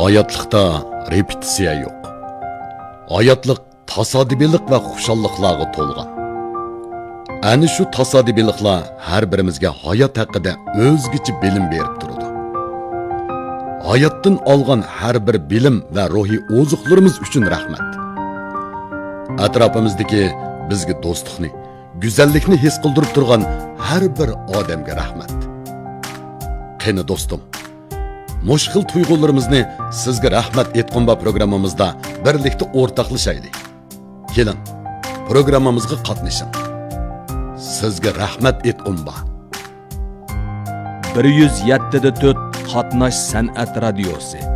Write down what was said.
Hayotlikda repetitsiya yo'q. Hayotlik tasodifilik va xushalliqlarga to'lgan. Ana shu tasodifiliklar har birimizga hayot haqida o'zgacha bilim berib turadi. Hayotdan olgan har bir bilim va ruhiy oziqlarimiz uchun rahmat. Atrofimizdagi bizga do'stlikni, go'zallikni his qildirib turgan har bir odamga rahmat. Qani do'stim, mushkil tuyg'ularimizni sizga rahmat etqonba programmamizda birlikda o'rtoqlashaylik. Keling, programmamizga qatnashing. Sizga rahmat etqonba. 107.4 Qatnash san'at radiosi.